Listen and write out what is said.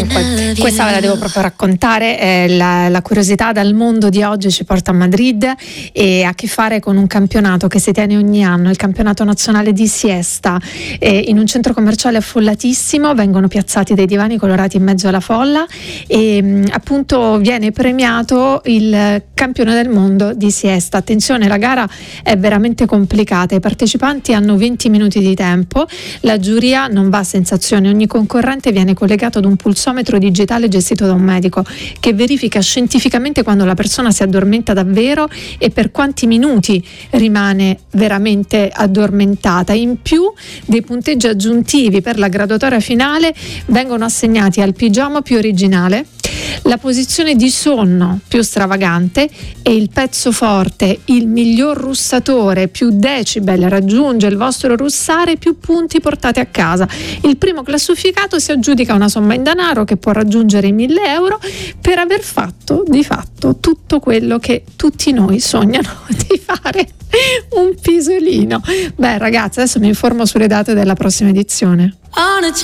Comunque, questa ve la devo proprio raccontare. La curiosità dal mondo di oggi ci porta a Madrid e ha a che fare con un campionato che si tiene ogni anno, il campionato nazionale di siesta. In un centro commerciale affollatissimo vengono piazzati dei divani colorati in mezzo alla folla e appunto viene premiato il campione del mondo di siesta. Attenzione, la gara è veramente complicata, i partecipanti hanno 20 minuti di tempo, la giuria non va a sensazione, ogni concorrente viene collegato ad un pulsometro digitale gestito da un medico che verifica scientificamente quando la persona si addormenta davvero e per quanti minuti rimane veramente addormentata. In più, dei punteggi aggiuntivi per la graduatoria finale vengono assegnati al pigiama più originale, la posizione di sonno più stravagante e il pezzo forte. Il miglior russatore, più decibel raggiunge il vostro russare, più punti portate a casa. Il primo classificato si aggiudica una somma in denaro che può raggiungere i 1.000 euro per aver fatto di fatto tutto quello che tutti noi sognano di fare, un pisolino. Beh ragazzi, adesso mi informo sulle date della prossima edizione.